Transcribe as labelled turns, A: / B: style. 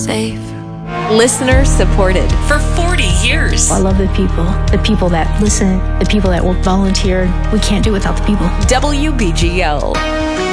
A: safe. Listener supported for 40 years.
B: I love the people that listen, the people that will volunteer. We can't do it without the people.
A: WBGL.